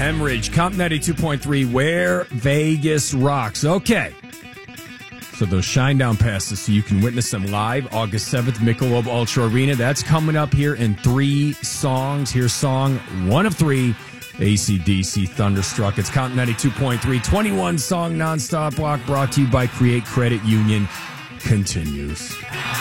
Emridge, Comp 92.3, where Vegas rocks. Okay. So those Shinedown passes, so you can witness them live, August 7th, Michelob Ultra Arena. That's coming up here in 3 songs. Here's song 1 of 3, AC/DC Thunderstruck. It's Comp 92.3, 21-song nonstop block brought to you by Create Credit Union. Continues.